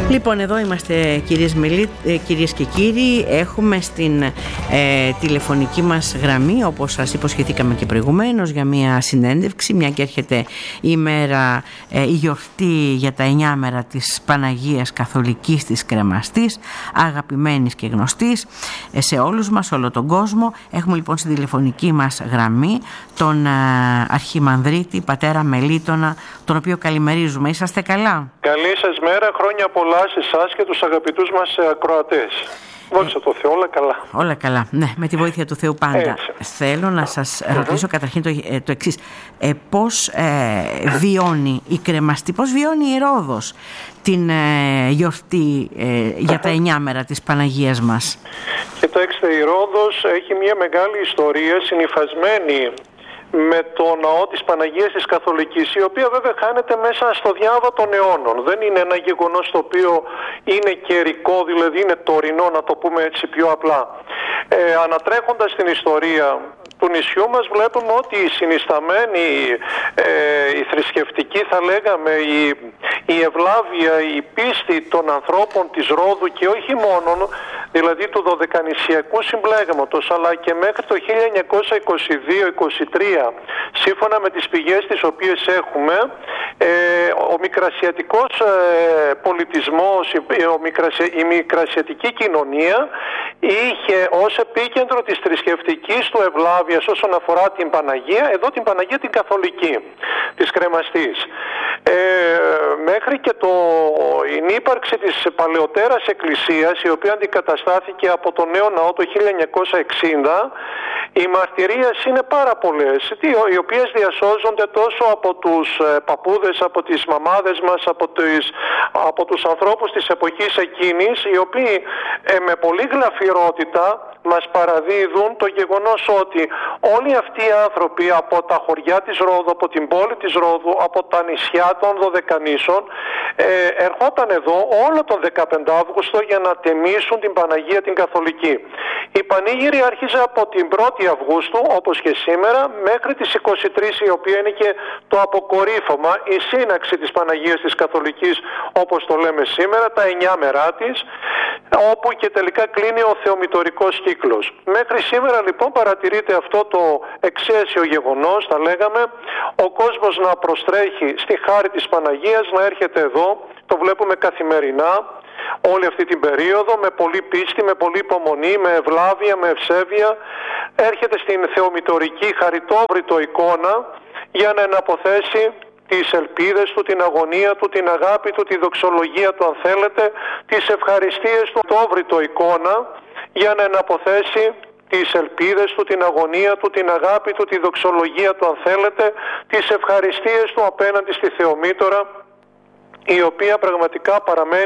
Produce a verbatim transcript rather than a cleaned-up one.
Λοιπόν, εδώ είμαστε κυρίες, Μελί, κυρίες και κύριοι. Έχουμε στην ε, τηλεφωνική μας γραμμή, όπως σας υποσχεθήκαμε και προηγουμένως, για μια συνέντευξη, μια και έρχεται η μέρα, ε, η γιορτή για τα εννιά μέρα της Παναγίας Καθολικής της Κρεμαστής, αγαπημένης και γνωστής ε, σε όλους μας, όλο τον κόσμο. Έχουμε λοιπόν στην τηλεφωνική μας γραμμή τον ε, Αρχιμανδρίτη πατέρα Μελίτωνα, τον οποίο καλημερίζουμε. Είσαστε καλά? Καλή σας μέρα, χρόνια πολλά σε εσάς και τους αγαπητούς μας ακροατές. Δόξα τω Θεώ, όλα καλά. Όλα καλά, ναι, με τη βοήθεια του Θεού πάντα. Έτσι. Θέλω να σας mm-hmm. ρωτήσω καταρχήν το, ε, το εξής. Ε, πώς ε, βιώνει η Κρεμαστή, πώς βιώνει η Ρόδος την ε, γιορτή ε, για τα εννιά μέρα της Παναγίας μας? Κοιτάξτε, η Ρόδος έχει μια μεγάλη ιστορία συνυφασμένη με το ναό της Παναγίας της Καθολικής, η οποία βέβαια χάνεται μέσα στο διάβα των αιώνων. Δεν είναι ένα γεγονός το οποίο είναι καιρικό, δηλαδή είναι τωρινό, να το πούμε έτσι πιο απλά. Ε, ανατρέχοντας την ιστορία του νησιού μας, βλέπουμε ότι η συνισταμένη, ε, η θρησκευτική, θα λέγαμε, η, η ευλάβεια, η πίστη των ανθρώπων της Ρόδου, και όχι μόνο, δηλαδή του δωδεκανησιακού συμπλέγματος, αλλά και μέχρι το χίλια εννιακόσια είκοσι δύο είκοσι τρία, σύμφωνα με τις πηγές τις οποίες έχουμε, ε, ο μικρασιατικός ε, πολιτισμός, η, ο μικρασια, η μικρασιατική κοινωνία είχε ως επίκεντρο της θρησκευτικής του ευλάβειας όσον αφορά την Παναγία, εδώ την Παναγία την Καθολική της Κρεμαστής. Ε, μέχρι και το, η ύπαρξη της παλαιότερας εκκλησίας, η οποία αντικαταστάθηκε από το νέο ναό το χίλια εννιακόσια εξήντα, οι μαρτυρίες είναι πάρα πολλές, οι οποίες διασώζονται τόσο από τους παππούδες, από τις μαμάδες μας, από, τις, από τους ανθρώπους της εποχής εκείνης, οι οποίοι ε, με πολύ γλαφυρότητα μας παραδίδουν το γεγονός ότι όλοι αυτοί οι άνθρωποι από τα χωριά της Ρόδου, από την πόλη της Ρόδου, από τα νησιά των Δωδεκανήσων, ε, ερχόταν εδώ όλο τον δεκαπέντε Αύγουστο για να τεμήσουν την Παναγία την Καθολική. Η πανήγυρη άρχιζε από την πρώτη Αυγούστου, όπως και σήμερα, μέχρι τις είκοσι τρεις, η οποία είναι και το αποκορύφωμα, η σύναξη της Παναγίας της Καθολικής, όπως το λέμε σήμερα, τα εννιά μερά της, όπου και τελικά κλείνει ο θεομητορικός κύκλος. Μέχρι σήμερα λοιπόν παρατηρείται αυτό το εξαίσιο γεγονός, θα λέγαμε, ο κόσμος να προστρέχει στη χάρη της Παναγίας, να έρχεται εδώ, το βλέπουμε καθημερινά, όλη αυτή την περίοδο, με πολύ πίστη, με πολύ υπομονή, με ευλάβεια, με ευσέβεια, έρχεται στην θεομητορική χαριτόβριτο εικόνα για να εναποθέσει τις ελπίδες του, την αγωνία του, την αγάπη του, τη δοξολογία του, αν θέλετε, τις ευχαριστίες του, το όβριτο εικόνα, για να εναποθέσει τις ελπίδες του, την αγωνία του, την αγάπη του, τη δοξολογία του, αν θέλετε, τις ευχαριστίες του απέναντι στη Θεομήτωρα, η οποία πραγματικά παραμένει